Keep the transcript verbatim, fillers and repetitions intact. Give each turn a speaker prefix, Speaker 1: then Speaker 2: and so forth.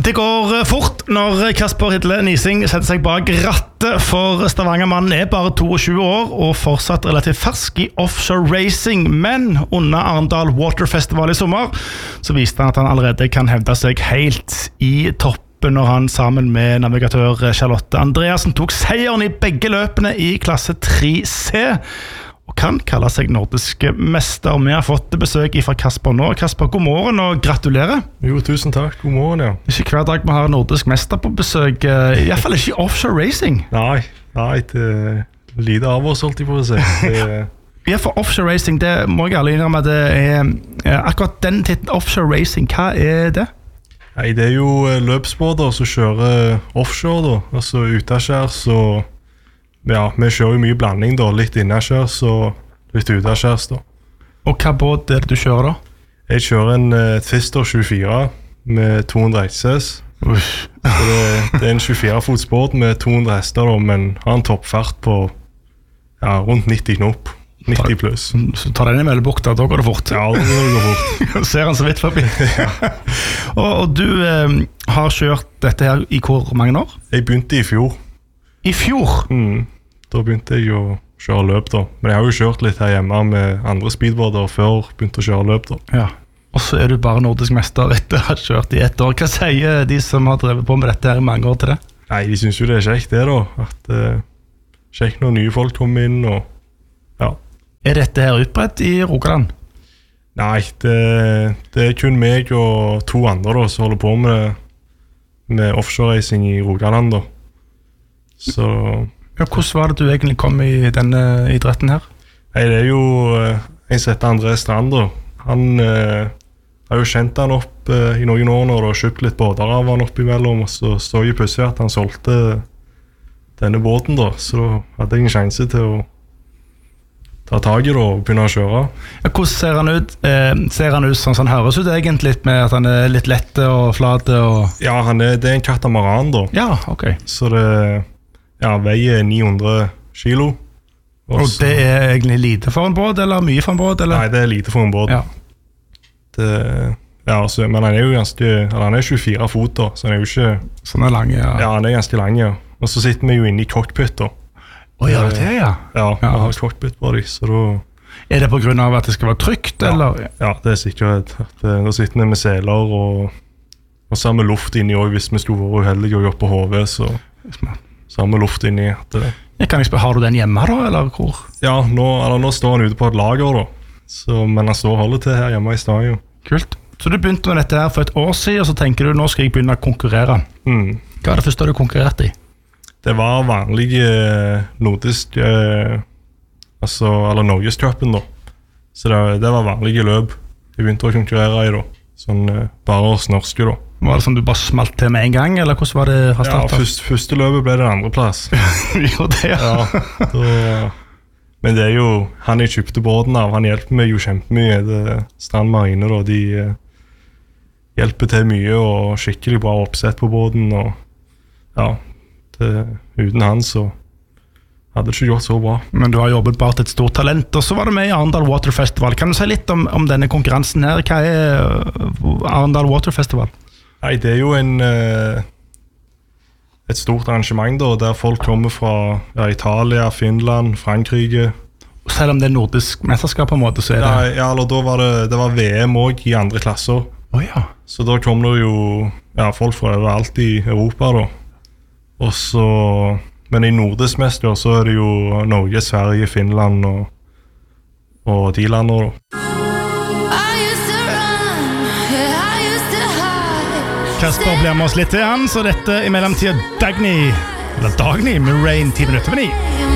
Speaker 1: Det går fort når Kasper Hidle Nising setter seg bak rattet, for Stavanger-mannen er bare tjueto år og fortsatt relativt fersk i offshore racing, men under Arendal Water Festival i sommer så viste han at han allerede kan hevde seg helt i toppen når han sammen med navigatør Charlotte Andreasen tok seieren i begge løpene i klasse tre C og kan kalle seg nordisk mester. Vi har fått besøk fra Kasper nå. Kasper, god morgen og gratulerer.
Speaker 2: Jo, tusen takk. God morgen, ja.
Speaker 1: Det er ikke hver dag vi har nordisk mester på besøk, i hvert fall ikke i offshore racing.
Speaker 2: Nei, nei, det er lite av oss, holdt jeg på å si. Det...
Speaker 1: Ja, for offshore racing, det må jeg alle innrømme at det er, akkurat den titten offshore racing, hva er det?
Speaker 2: Nei, det er jo løpsbåter som kjører offshore da, altså utenskjærs og ja, vi kjører jo mye blanding da, litt innenskjærs og litt utenskjærs da.
Speaker 1: Og hva båt er det du kjører da?
Speaker 2: Jeg kjører en uh, Twister tjuefire med to hundre X S. Så det, det er en tjuefire fots båt med to hundre hester da, men har en toppfart på ja, rundt nitti knop. nitti pluss.
Speaker 1: Så tar den i Møllebukta, da går det fort.
Speaker 2: Ja, da går det fort.
Speaker 1: Ser han så vidt forbi.
Speaker 2: Ja.
Speaker 1: og, og du eh, har kjørt dette her i hvor mange år?
Speaker 2: Jeg begynte i fjor.
Speaker 1: I fjor?
Speaker 2: Mm. Da begynte jeg å kjøre løp da. Men jeg har jo kjørt litt her hjemme med andre speedboarder før begynte å kjøre løp da.
Speaker 1: Ja. Og så er du bare nordisk mester etter å ha kjørt i ett år. Hva sier de som har drevet på med dette her i mange år til det?
Speaker 2: Nei, de synes jo det er kjekt det da. At uh, kjekt når nye folk kommer inn og ja.
Speaker 1: Er dette her utbredt i Rogaland?
Speaker 2: Nei, det, det er kun meg og to andre da, som holder på med, med offshore racing i Rogaland da. Så...
Speaker 1: Ja, hvordan var det du egentlig kom i denne idretten her?
Speaker 2: Nei, det er jo uh, en som heter André Strand da. Han uh, har jo kjent han opp uh, i noen år når du har kjøpt litt båter av han opp imellom, og så så jo plutselig at han solgte denne båten da, så hadde jeg en sjanse til å ta tag i det og begynne å kjøre.
Speaker 1: Ja, hvordan ser han ut? Eh, ser han ut sånn som han høres ut egentlig, med at han er litt lette og flate? Og...
Speaker 2: Ja, han er, det er en katamaran da.
Speaker 1: Ja, ok.
Speaker 2: Så det ja, veier ni hundre kilo.
Speaker 1: Og, og det er egentlig lite for en båt, eller mye for en båt? Eller?
Speaker 2: Nei, det er lite for en båt.
Speaker 1: Ja.
Speaker 2: Det, ja, altså, men han er jo ganske, han er tjuefire fot da, så han er jo ikke...
Speaker 1: Sånn er lang, ja.
Speaker 2: Ja, han er ganske lang, ja. Og så sitter vi jo inne i cockpit da.
Speaker 1: Å, gjør det, ja?
Speaker 2: Ja, vi ja. har cockpit på dem, så da...
Speaker 1: Er det på grunn av at det skal være trygt,
Speaker 2: ja.
Speaker 1: eller?
Speaker 2: Ja, det er sikkert. At, da sitter vi med seler og, og så har vi luft inni også, hvis vi skulle være uheldige og jobbe på H V, så... Så har vi luft inni at det...
Speaker 1: Jeg kan ikke spørre, har du den hjemme da, eller hvor?
Speaker 2: Ja, nå, eller, nå står han ute på et lager da. Så, men han står og holder til her hjemme i stadion.
Speaker 1: Kult. Så du begynte med dette her for et år siden, og så tenker du, nå skal jeg begynne å konkurrere.
Speaker 2: Mm.
Speaker 1: Hva er det første du konkurrerte i?
Speaker 2: Det var vanlige nordisk, eh, altså, eller Norgescupen da. Så det, det var vanlige løp. Jeg begynte å konkurrere i da. Sånn eh, bare oss norske da.
Speaker 1: Var det sånn du bare smalt til med en gang, eller hvordan var det fra start?
Speaker 2: Ja, først, første løpet ble det andre plass.
Speaker 1: Jo, det ja.
Speaker 2: Ja da, men det er jo, han jeg kjøpte båten av, han hjelper meg jo kjempemye. Det er Strand Marine da, de eh, hjelper til mye og skikkelig bra oppsett på båten. Og ja, det, uten han så hadde det ikke gjort så bra.
Speaker 1: Men du har jobbet bare til et stort talent, og så var det med i Arendal Water Festival. Kan du si litt om, om denne konkurransen her? Hva er Arendal Water Festival?
Speaker 2: Nei, det er jo en, eh, et stort arrangement da, der folk kommer fra ja, Italia, Finland, Frankrike.
Speaker 1: Selv om det er nordisk mesterskap på en måte, så er det...
Speaker 2: Ja, ja eller da var det, det var V M også i andre klasser.
Speaker 1: Oh, ja.
Speaker 2: Så da kom det jo ja, folk fra overalt i Europa da. Og så, men i nordisk mester så er det jo Norge, Sverige, Finland og, og de lander da.
Speaker 1: Kasper blir med oss litt til han, så dette i mellomtiden Dagny, eller Dagny med Rain ti minutter med ni.